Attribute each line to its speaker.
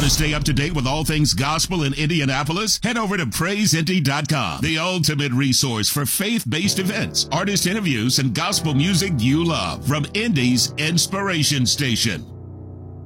Speaker 1: to stay up to date with all things gospel in Indianapolis? Head over to PraiseIndy.com, the ultimate resource for faith-based events, artist interviews, and gospel music you love from Indy's Inspiration Station.